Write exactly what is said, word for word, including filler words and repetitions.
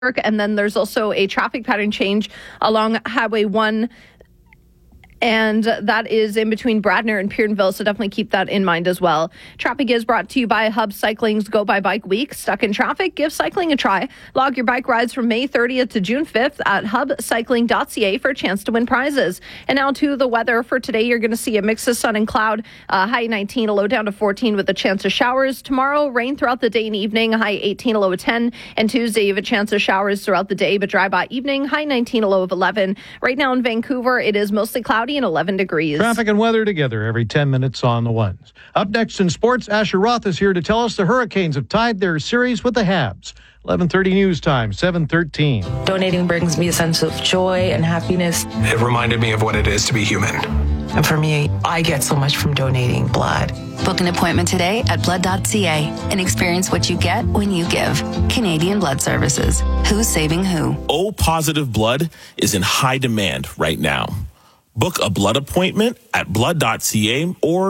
And then there's also a traffic pattern change along Highway one. And that is in between Bradner and Pierdenville, so definitely keep that in mind as well. Traffic is brought to you by Hub Cycling's Go By Bike Week. Stuck in traffic? Give cycling a try. Log your bike rides from May thirtieth to June fifth at hub cycling dot c a for a chance to win prizes. And now to the weather for today. You're going to see a mix of sun and cloud. Uh, high nineteen, a low down to fourteen with a chance of showers. Tomorrow, rain throughout the day and evening. High eighteen, a low of ten. And Tuesday, you have a chance of showers throughout the day, but dry by evening. High nineteen, a low of eleven. Right now in Vancouver, it is mostly cloudy and eleven degrees. Traffic and weather together every ten minutes on the ones. Up next in sports, Asher Roth is here to tell us the Hurricanes have tied their series with the Habs. eleven thirty news time, seven thirteen. Donating brings me a sense of joy and happiness. It reminded me of what it is to be human. And for me, I get so much from donating blood. Book an appointment today at blood dot c a and experience what you get when you give. Canadian Blood Services. Who's saving who? O-positive blood is in high demand right now. Book a blood appointment at blood dot c a or